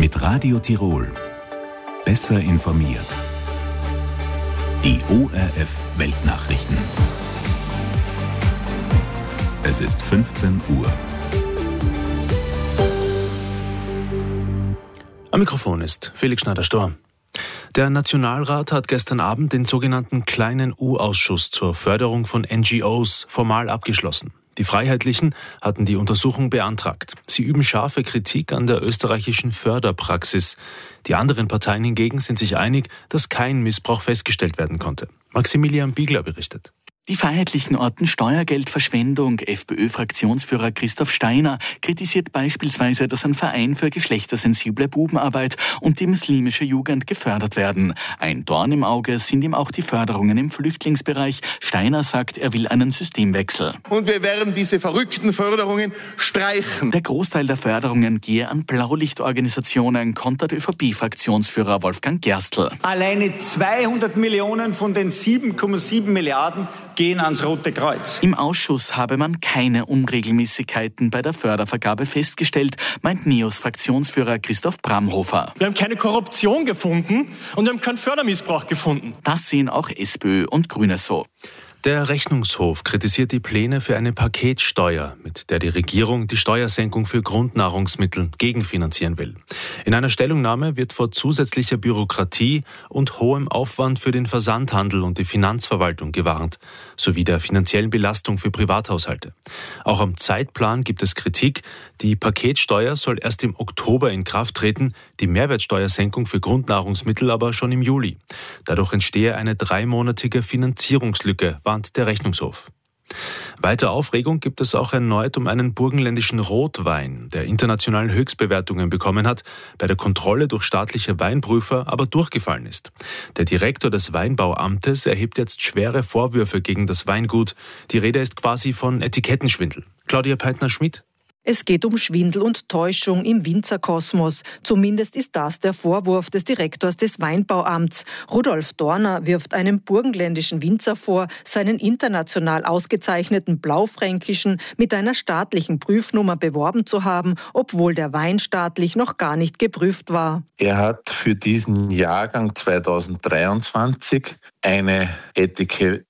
Mit Radio Tirol. Besser informiert. Die ORF Weltnachrichten. Es ist 15 Uhr. Am Mikrofon ist Felix Schneider-Storr. Der Nationalrat hat gestern Abend den sogenannten Kleinen U-Ausschuss zur Förderung von NGOs formal abgeschlossen. Die Freiheitlichen hatten die Untersuchung beantragt. Sie üben scharfe Kritik an der österreichischen Förderpraxis. Die anderen Parteien hingegen sind sich einig, dass kein Missbrauch festgestellt werden konnte. Maximilian Biegler berichtet. Die Freiheitlichen orten Steuergeldverschwendung. FPÖ-Fraktionsführer Christoph Steiner kritisiert beispielsweise, dass ein Verein für geschlechtersensible Bubenarbeit und die muslimische Jugend gefördert werden. Ein Dorn im Auge sind ihm auch die Förderungen im Flüchtlingsbereich. Steiner sagt, er will einen Systemwechsel. Und wir werden diese verrückten Förderungen streichen. Der Großteil der Förderungen gehe an Blaulichtorganisationen, kontert ÖVP-Fraktionsführer Wolfgang Gerstl. Alleine 200 Millionen von den 7,7 Milliarden gehen ans Rote Kreuz. Im Ausschuss habe man keine Unregelmäßigkeiten bei der Fördervergabe festgestellt, meint NEOS-Fraktionsführer Christoph Bramhofer. Wir haben keine Korruption gefunden und wir haben keinen Fördermissbrauch gefunden. Das sehen auch SPÖ und Grüne so. Der Rechnungshof kritisiert die Pläne für eine Paketsteuer, mit der die Regierung die Steuersenkung für Grundnahrungsmittel gegenfinanzieren will. In einer Stellungnahme wird vor zusätzlicher Bürokratie und hohem Aufwand für den Versandhandel und die Finanzverwaltung gewarnt, sowie der finanziellen Belastung für Privathaushalte. Auch am Zeitplan gibt es Kritik. Die Paketsteuer soll erst im Oktober in Kraft treten, die Mehrwertsteuersenkung für Grundnahrungsmittel aber schon im Juli. Dadurch entstehe eine 3-monatige Finanzierungslücke, warnt der Rechnungshof. Weiter Aufregung gibt es auch erneut um einen burgenländischen Rotwein, der internationalen Höchstbewertungen bekommen hat, bei der Kontrolle durch staatliche Weinprüfer aber durchgefallen ist. Der Direktor des Weinbauamtes erhebt jetzt schwere Vorwürfe gegen das Weingut. Die Rede ist quasi von Etikettenschwindel. Claudia Peitner-Schmidt. Es geht um Schwindel und Täuschung im Winzerkosmos. Zumindest ist das der Vorwurf des Direktors des Weinbauamts. Rudolf Dorner wirft einem burgenländischen Winzer vor, seinen international ausgezeichneten Blaufränkischen mit einer staatlichen Prüfnummer beworben zu haben, obwohl der Wein staatlich noch gar nicht geprüft war. Er hat für diesen Jahrgang 2023 eine Etikette